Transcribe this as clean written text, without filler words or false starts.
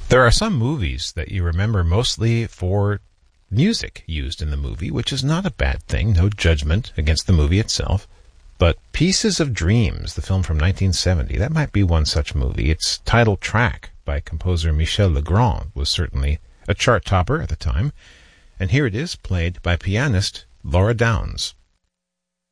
There are some movies that you remember mostly for music used in the movie, which is not a bad thing, no judgment against the movie itself. But Pieces of Dreams, the film from 1970, that might be one such movie. Its title track by composer Michel Legrand was certainly a chart topper at the time. And here it is, played by pianist Laura Downs.